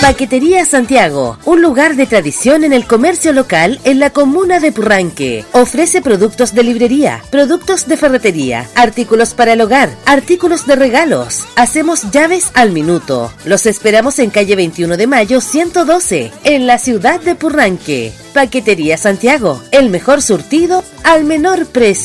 Paquetería Santiago, un lugar de tradición en el comercio local en la comuna de Purranque. Ofrece productos de librería, productos de ferretería, artículos para el hogar, artículos de regalos. Hacemos llaves al minuto. Los esperamos en calle 21 de Mayo 112, en la ciudad de Purranque. Paquetería Santiago, el mejor surtido al menor precio.